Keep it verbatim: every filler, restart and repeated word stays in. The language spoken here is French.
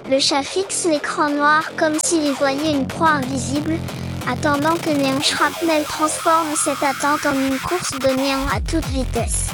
Le chat fixe l'écran noir comme s'il y voyait une proie invisible, attendant que Néant Shrapnel transforme cette attente en une course de néant à toute vitesse.